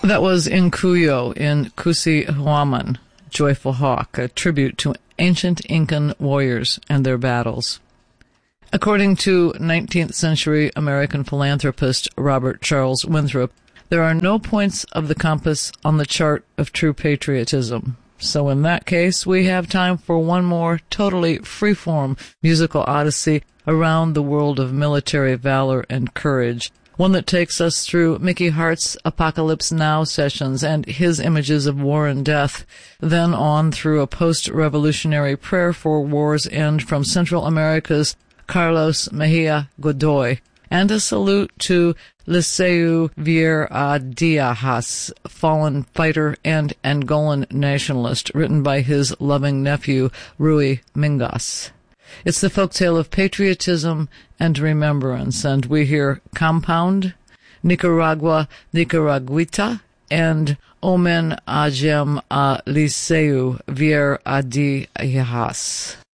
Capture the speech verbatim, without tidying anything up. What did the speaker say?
That was Incuyo in Kusi Huaman, Joyful Hawk, a tribute to ancient Incan warriors and their battles. According to nineteenth century American philanthropist Robert Charles Winthrop, there are no points of the compass on the chart of true patriotism. So in that case, we have time for one more totally freeform musical odyssey around the world of military valor and courage, one that takes us through Mickey Hart's Apocalypse Now sessions and his images of war and death, then on through a post-revolutionary prayer for war's end from Central America's Carlos Mejia Godoy, and a salute to Liceu Vieira Dias, fallen fighter and Angolan nationalist, written by his loving nephew, Rui Mingas. It's the folktale of patriotism and remembrance, and we hear Compound, Nicaragua Nicaraguita, and Omen Ajem a Liceu Vieira Dias.